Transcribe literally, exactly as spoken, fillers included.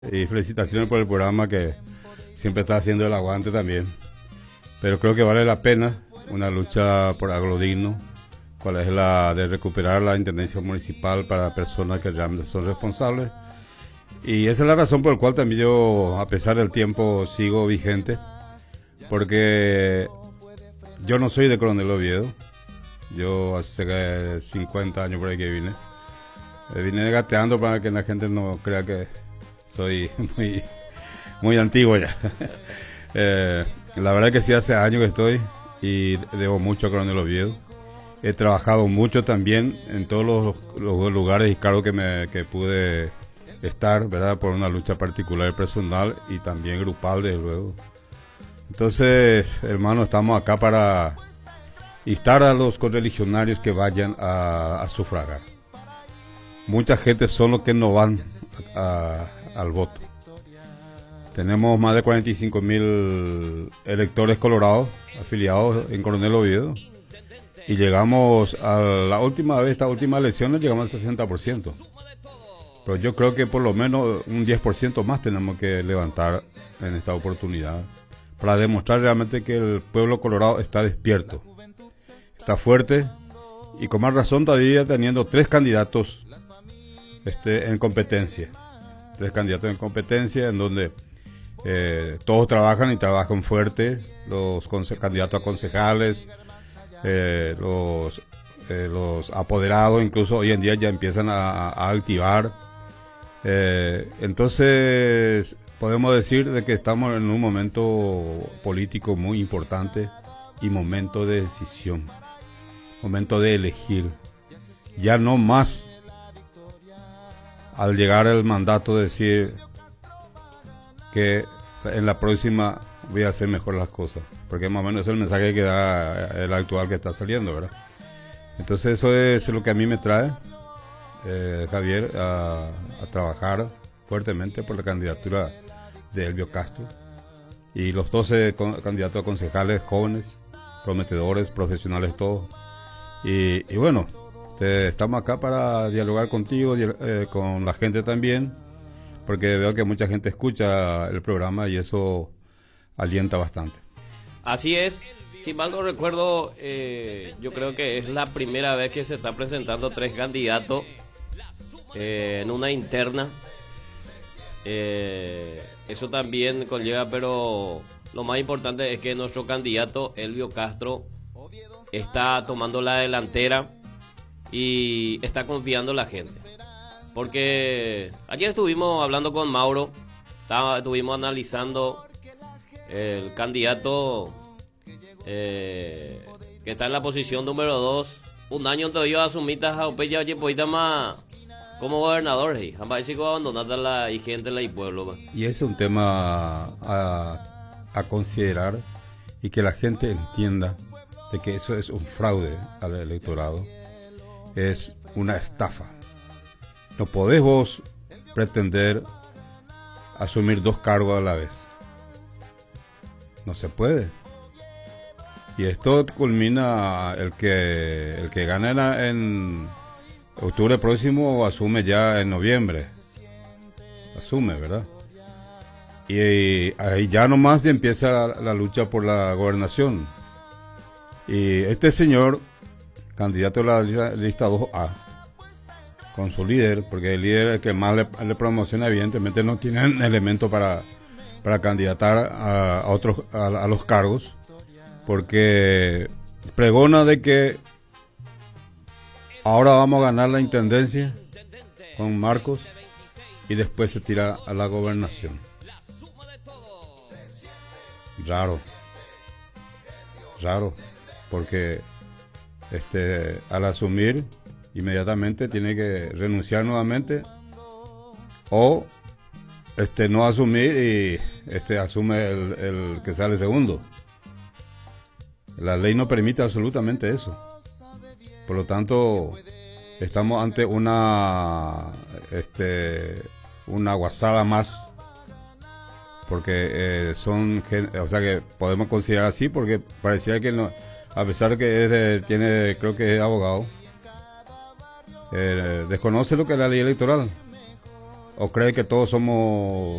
Y felicitaciones por el programa que siempre está haciendo el aguante también. Pero creo que vale la pena una lucha por algo digno, cuál es la de recuperar la intendencia municipal para personas que realmente son responsables. Y esa es la razón por la cual también yo, a pesar del tiempo, sigo vigente, porque yo no soy de Coronel Oviedo. Yo hace cincuenta años por ahí que vine. Eh, vine gateando para que la gente no crea que soy muy, muy antiguo ya. eh, la verdad que sí, hace años que estoy y debo mucho a Coronel Oviedo. He trabajado mucho también en todos los, los lugares y cargos que, me, que pude estar, ¿verdad? Por una lucha particular personal y también grupal, desde luego. Entonces, hermano, estamos acá para instar a los correligionarios que vayan a, a sufragar. Mucha gente son los que no van a, a, al voto. Tenemos más de cuarenta y cinco mil electores colorados afiliados en Coronel Oviedo y llegamos a la última vez, esta última elección, llegamos al sesenta por ciento. Pero yo creo que por lo menos un diez por ciento más tenemos que levantar en esta oportunidad para demostrar realmente que el pueblo colorado está despierto, está fuerte y con más razón todavía teniendo tres candidatos este, en competencia. Tres candidatos en competencia en donde eh, todos trabajan y trabajan fuerte, los candidatos a concejales, eh, los, eh, los apoderados, incluso hoy en día ya empiezan a, a activar. Eh, entonces podemos decir de que estamos en un momento político muy importante y momento de decisión, momento de elegir. Ya no más al llegar el mandato decir que en la próxima voy a hacer mejor las cosas, porque más o menos es el mensaje que da el actual que está saliendo, ¿verdad? Entonces eso es lo que a mí me trae, eh, Javier, a, a trabajar fuertemente por la candidatura de Elvio Castro y los doce con, candidatos a concejales jóvenes, prometedores, profesionales todos. Y, y bueno, te, estamos acá para dialogar contigo, eh, con la gente también, porque veo que mucha gente escucha el programa y eso alienta bastante. Así es. Si mal no recuerdo, eh, yo creo que es la primera vez que se están presentando tres candidatos eh, en una interna. Eh, eso también conlleva, pero lo más importante es que nuestro candidato Elvio Castro está tomando la delantera y está confiando en la gente. Porque ayer estuvimos hablando con Mauro, estaba, estuvimos analizando el candidato eh, que está en la posición número dos. Un año todavía asumita a Opeya más como gobernador, y jamás se abandonar a la gente y pueblo. Y ese es un tema a, a considerar y que la gente entienda de que eso es un fraude al electorado, es una estafa. No podés vos pretender asumir dos cargos a la vez. No se puede. Y esto culmina el que el que gana en octubre próximo asume ya en noviembre. Asume, ¿verdad? Y ahí ya nomás empieza la, la lucha por la gobernación. Y este señor, candidato a la lista dos A, con su líder, porque el líder es el que más le, le promociona, evidentemente no tienen elementos para, para candidatar a, a otros a, a los cargos, porque pregona de que ahora vamos a ganar la intendencia con Marcos y después se tira a la gobernación. Raro, raro, porque este al asumir inmediatamente tiene que renunciar nuevamente o este no asumir y este asume el, el que sale segundo. La ley no permite absolutamente eso. Por lo tanto, estamos ante una este una guasada más, porque eh, son, o sea que podemos considerar así, porque parecía que no, a pesar que es de, tiene, creo que es abogado, eh, desconoce lo que es la ley electoral, o cree que todos somos